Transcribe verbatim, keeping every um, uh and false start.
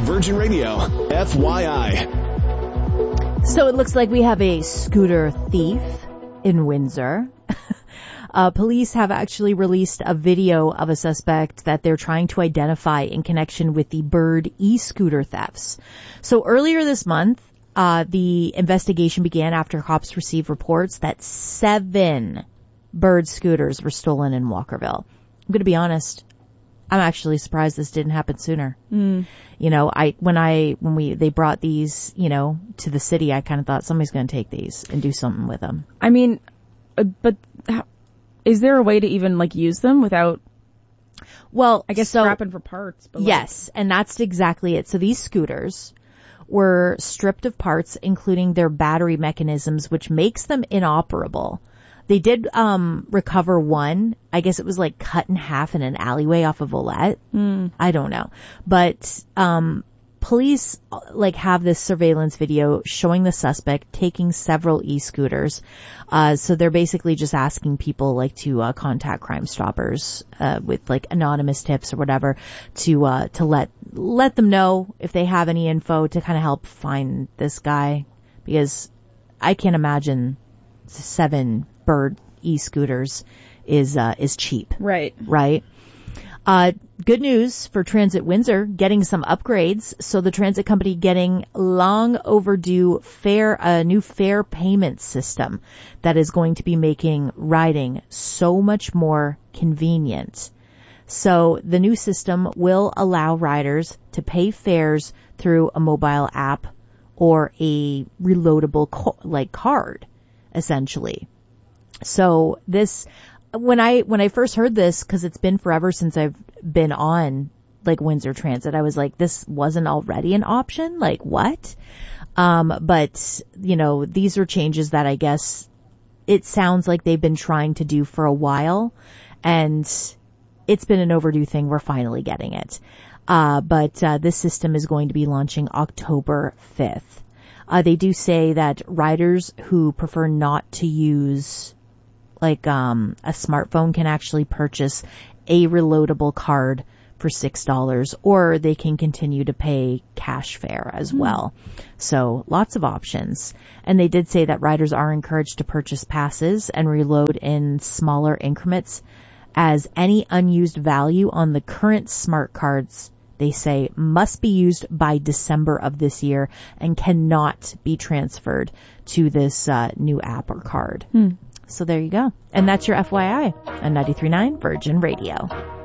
Virgin Radio, F Y I. So it looks like we have a scooter thief in Windsor. Uh, police have actually released a video of a suspect that they're trying to identify in connection with the Bird e-scooter thefts. So earlier this month, uh, the investigation began after cops received reports that seven Bird scooters were stolen in Walkerville. I'm going to be honest. I'm actually surprised this didn't happen sooner. Mm. You know, I, when I, when we, they brought these, you know, to the city, I kind of thought somebody's going to take these and do something with them. I mean, uh, but how, is there a way to even, like, use them without, well, I guess, so, scrapping for parts? But yes, like, and that's exactly it. So these scooters were stripped of parts, including their battery mechanisms, which makes them inoperable. They did um recover one. I guess it was like cut in half in an alleyway off of Olette. Mm. I don't know. But um police like have this surveillance video showing the suspect taking several e-scooters. Uh so they're basically just asking people like to uh, contact Crime Stoppers uh with like anonymous tips or whatever to uh to let let them know if they have any info to kind of help find this guy, because I can't imagine seven Bird e-scooters is uh is cheap. Right. Right. Uh good news for Transit Windsor, getting some upgrades. So the transit company getting long overdue fare, a new fare payment system that is going to be making riding so much more convenient. So the new system will allow riders to pay fares through a mobile app or a reloadable co- like card, essentially. So this, when I, when I first heard this, cause it's been forever since I've been on like Windsor Transit, I was like, this wasn't already an option? Like what? Um, but you know, these are changes that I guess it sounds like they've been trying to do for a while, and it's been an overdue thing. We're finally getting it. Uh, but, uh, this system is going to be launching October fifth. Uh, they do say that riders who prefer not to use like um a smartphone can actually purchase a reloadable card for six dollars, or they can continue to pay cash fare as mm. well. So lots of options. And they did say that riders are encouraged to purchase passes and reload in smaller increments, as any unused value on the current smart cards, they say, must be used by December of this year and cannot be transferred to this uh, new app or card. Hmm. So there you go. And that's your F Y I on ninety-three point nine Virgin Radio.